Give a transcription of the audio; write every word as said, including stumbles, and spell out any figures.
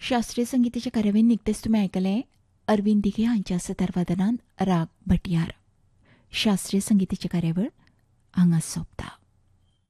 शास्त्रीय संगीताचे कार्यावळीन निकतेच तुमी आयकले अरविंद दिघे हांच्या सतार वादनान राग भटियार. शास्त्रीय संगीताची कार्यावळ हांगा सोंपता.